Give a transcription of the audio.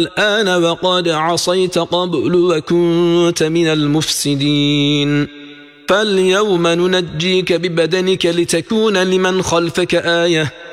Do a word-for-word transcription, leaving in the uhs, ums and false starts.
الآن وقد عصيت قبل وكنت من المفسدين فاليوم ننجيك ببدنك لتكون لمن خلفك آية